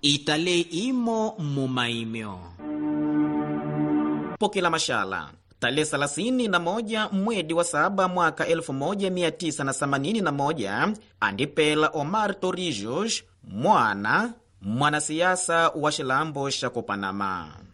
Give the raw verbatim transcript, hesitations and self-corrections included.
itale imo mumaimyo. Pokela mashala tarehe thelathini na moja mwezi wa saba mwaka elfu moja mia tisa na themanini na moja andipela Omar Torrijos, mwana mwanasiasa wa xilambo xa Panama.